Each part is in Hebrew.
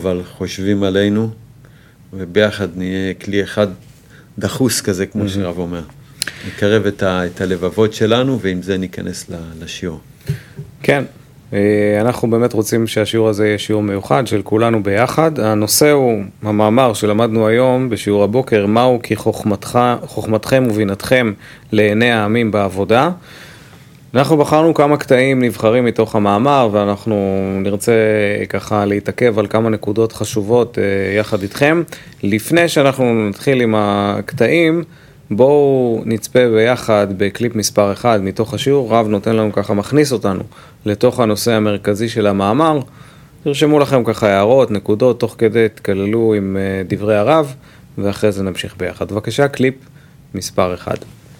אבל חושבים עלינו, וביחד נהיה כלי אחד דחוס כזה, כמו שרב אומר. נקרב את הלבבות שלנו, ועם זה ניכנס לשיעור. כן, אנחנו באמת רוצים שהשיעור הזה יהיה שיעור מיוחד של כולנו ביחד. הנושא הוא המאמר שלמדנו היום בשיעור הבוקר, מהו כי חוכמתכם ובינתכם לעיני העמים בעבודה. אנחנו בחרנו כמה קטעים נבחרים מתוך המאמר, ואנחנו נרצה ככה להתעכב על כמה נקודות חשובות יחד איתכם. לפני שאנחנו נתחיל עם הקטעים, בואו נצפה ביחד בקליפ מספר 1 מתוך השיעור. רב נותן לנו ככה, מכניס אותנו לתוך הנושא המרכזי של המאמר. תרשמו לכם ככה הערות, נקודות, תוך כדי תכללו עם דברי הרב, ואחרי זה נמשיך ביחד. בבקשה, קליפ מספר 1.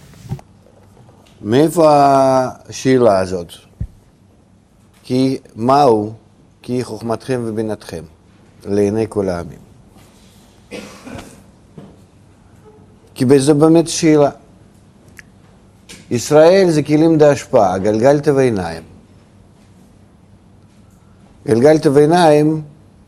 מאיפה השאלה הזאת? כי מהו? כי חוכמתכם ובינתכם לעיני כל העמים. כי בזה באמת שאלה. ישראל זה כלים דהשפעה, גלגלת ועיניים. גלגלת ועיניים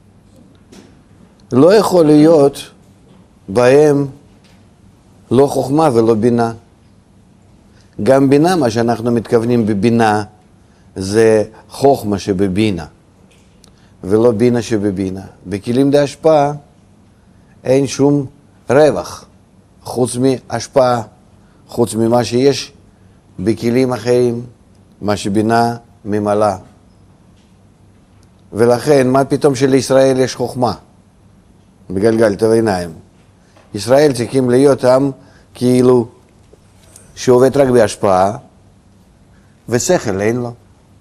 לא יכול להיות בהם לא חוכמה ולא בינה. גם בינה, מה שאנחנו מתכוונים בבינה, זה חוכמה שבבינה, ולא בינה שבבינה. בכלים דהשפעה אין שום רווח, חוץ מהשפעה, חוץ ממה שיש בכלים אחרים, מה שבינה ממלאה. ולכן, מה פתאום שלישראל יש חוכמה? בגלגלת ועיניים. ישראל צריכים להיות עם כאילו שעובד רק בהשפעה, ושכל אין לו.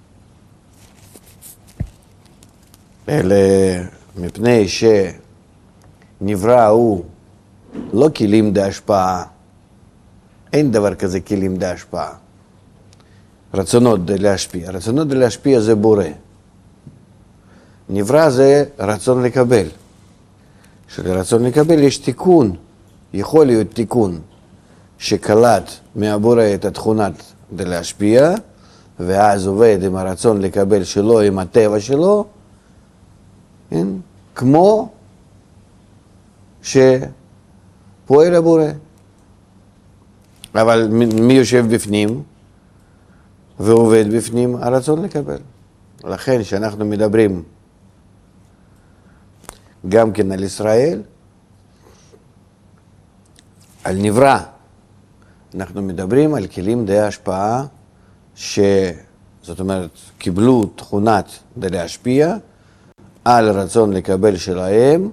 אלא מפני שנברא הוא לא כלים דהשפעה, אין דבר כזה כלים דהשפעה. רצונות להשפיע. רצונות להשפיע זה בורא. נברא זה רצון לקבל. שלרצון לקבל יש תיקון, יכול להיות תיקון. שקלט מהבורא את התכונת להשפיע, ואז עובד עם הרצון לקבל שלו, עם הטבע שלו, כן? כמו שפועל הבורא. אבל מי יושב בפנים ועובד בפנים? הרצון לקבל. לכן שאנחנו מדברים גם כן על ישראל, על נברא, אנחנו מדברים על כלים די השפעה, זאת אומרת, קיבלו תכונת די להשפיע על רצון לקבל שלהם,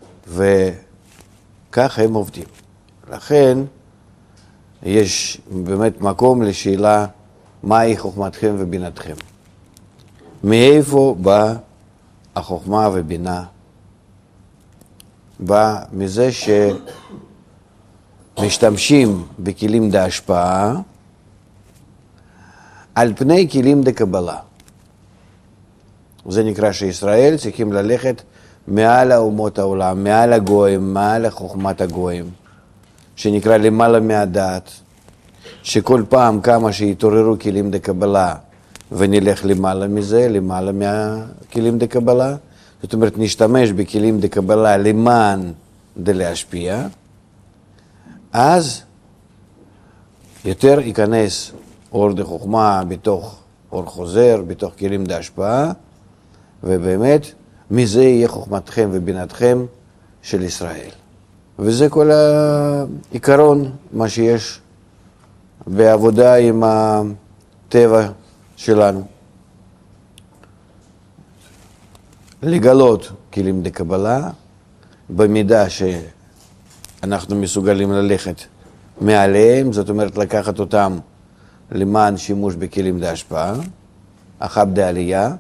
וכך הם עובדים. לכן, יש באמת מקום לשאלה, מהי חוכמתכם ובינתכם? מאיפה באה החוכמה ובינה? בא מזה משתמשים בכלים דהשפעה על פני כלים דקבלה. זה נקרא שישראל צריכים ללכת מעל אומות העולם, מעל הגויים, מעל חוכמת הגויים, שנקרא למעלה מהדעת, שכל פעם כמה שיתעוררו כלים דקבלה ונלך למעלה מזה, למעלה מהכלים דקבלה, זאת אומרת נשתמש בכלים דקבלה למען דלהשפיע, אז יותר ייכנס אור דחוכמה בתוך אור חוזר, בתוך כלים דהשפעה, ובאמת מזה יהיה חוכמתכם ובינתכם של ישראל. וזה כל העיקרון, מה שיש בעבודה עם הטבע שלנו. לגלות כלים דקבלה, במידה שאנחנו מסוגלים ללכת מעליהם, זאת אומרת לקחת אותם למען שימוש בכלים דהשפעה, אחת דעלייה,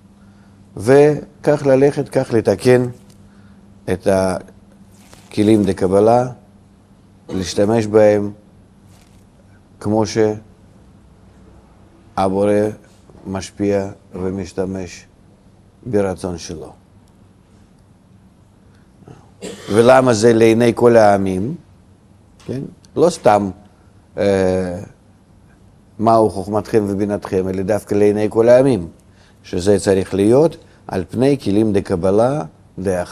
וכך ללכת, כך לתקן את הכלים דקבלה, להשתמש בהם כמו שהבורא משפיע ומשתמש ברצון שלו. ולמה זה לעיני כל העמים? כן? לא סתם מהו חוכמתכם ובינתכם, אלא דווקא לעיני כל העמים, שזה צריך להיות על פני כלים דקבלה דאחת.